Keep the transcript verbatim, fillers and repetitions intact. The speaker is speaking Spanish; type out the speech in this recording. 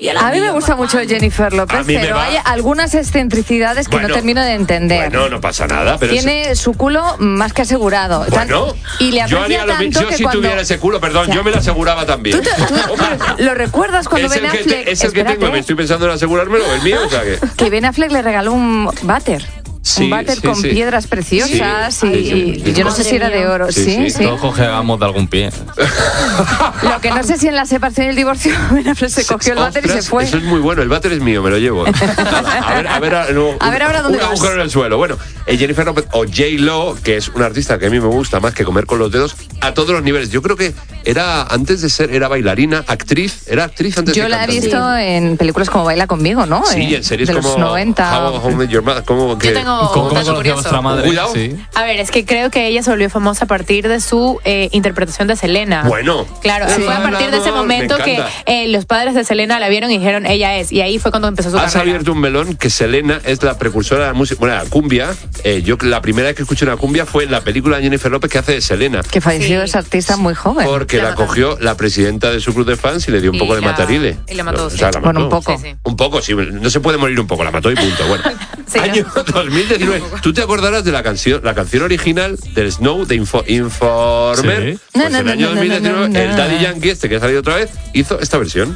A mí me gusta mucho Jennifer López, pero hay algunas excentricidades que bueno, no termino de entender. Bueno, no pasa nada. Pero tiene es... su culo más que asegurado. Bueno, y le yo haría lo mismo. Yo si cuando... tuviera ese culo, perdón, o sea, yo me lo aseguraba también. ¿Tú, te, tú ¿Lo recuerdas cuando Ben Affleck? Te, es el Espérate. que tengo, me estoy pensando en asegurármelo, el mío, o sea que... Que Ben Affleck le regaló un váter. Sí, un váter sí, con sí. piedras preciosas sí, y, y, y yo no sé si era de oro. Sí, sí. sí. Todos cogemos de algún pie. Lo que no sé si en la separación y el divorcio Ben Affleck se cogió el váter Ostras, y se fue. Eso es muy bueno, el váter es mío, me lo llevo. A ver, a ver, a, no, a ver ahora dónde un vas. agujero en el suelo. Bueno, eh, Jennifer López o J-Lo, que es una artista que a mí me gusta más que comer con los dedos, a todos los niveles. Yo creo que era, antes de ser, era bailarina, actriz, era actriz antes Yo de la cantante. he visto sí. en películas como Baila Conmigo, ¿no? Sí, en series de como los noventa. How I Met Your Mother, como que... Yo tengo ¿Cómo, un dato curioso. Vuestra madre? Cuidado. Sí. A ver, es que creo que ella se volvió famosa a partir de su eh, interpretación de Selena. Bueno. Claro, sí. fue a partir de ese momento que eh, los padres de Selena la vieron y dijeron, ella es. Y ahí fue cuando empezó su Has carrera. Has abierto un melón que Selena es la precursora de la música, bueno, la cumbia. Eh, yo la primera vez que escuché una cumbia fue en la película de Jennifer López que hace de Selena. Que falleció sí. esa artista muy joven. Porque la, la cogió la presidenta de su club de fans y le dio un y poco la, de matarile. Y la mató, o sí. sea, la mató. Bueno, un poco. Sí, sí. Un poco, sí. No se puede morir un poco, la mató y punto. Bueno, sí, año no. dos mil diecinueve. ¿Tú te acordarás de la canción, la canción original del Snow de Info, Informer? Sí. Pues no, no, en el año no, dos mil diecinueve, no, no, no, no. el Daddy Yankee, este que ha salido otra vez, hizo esta versión.